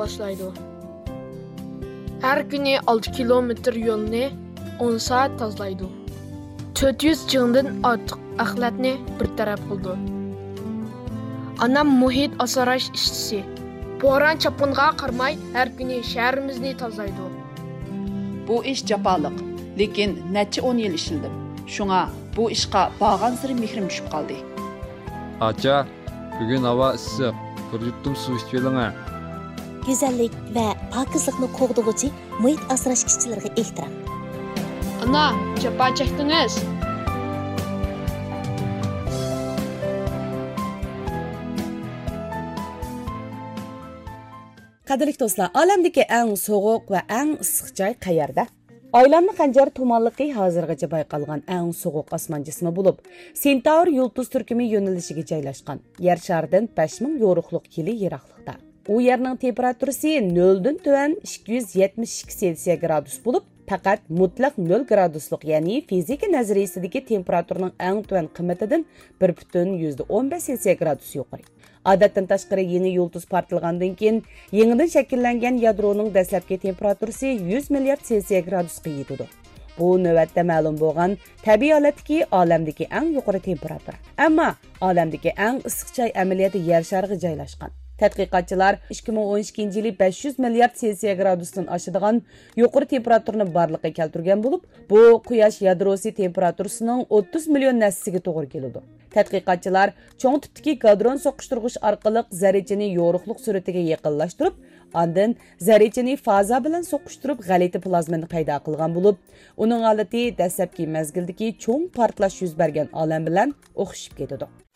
boshlaydi. Har kuni 6 kilometr yo'lni 10 soat tozalaydi. 400 jingdan ortiq axlatni bir taraf qildi. Anam muhit asrash ishchisi. Bo'ron chapqinga qarmay har kuni shahrimizni tozalaydi. Bu ish jafoliq, lekin necha 10 yil ishildim. Shunga bu ishqa bag'an siri mehrim tushib qoldi. Acha, bugun havo issiq. Bir yuttum suv ichib oling. Güzellik ve pakizlikni qo'g'dug'uchi muhit asrash ishchilariga ehtirom. Ana, jafo chekdingiz. Qadrli do'stlar, olamdagi eng sovuq va eng issiq joy qayerda? Aylanma xanjar tumanligi hozirgacha bayqalgan eng sovuq osmon jismi bo'lib, Centaur yulduz turkumi yo'nalishiga joylashgan. Yer sharidan 5000 yo'riqlik yili yiroqlikda. U yerning temperaturasi 0 dan tuvan 272 Selsiya gradus bo'lib, faqat mutlaq 0 graduslik, ya'ni fizika nazariyasidagi temperaturning eng tuvan qiymatidan 1,15 Selsiya gradus yuqori. Odatdan tashqari yeni yulduz portlagandan keyin yangidan shakllangan yadroning dastlabki temperaturasi 100 milliard Selsiya gradusga yetadi. Bu navbatda ma'lum bo'lgan tabiiy holatdagi olamdagi eng yuqori temperatura. Ammo olamdagi eng issiq joy amaliyotda yer shariga joylashgan. Tadqiqotchilar 2012-yili 500 milliard Selsiya gradusdan oshadigan yuqori temperaturani borliqqa keltirgan bo'lib, bu quyosh yadrosi temperaturasining 30 million nassasiga to'g'ri keladi. Tadqiqotchilar cho'ng tipdagi gadron so'qishtirg'ich orqali zarrachani yo'riqlik suratiga yaqinlashtirib, ondan zarrachani faza bilan so'qishtirib g'alati plazmani paydo qilgan bo'lib, uning holati dastlabki mezgildagi cho'ng portlash yuz bergan olam bilan o'xshab ketadi.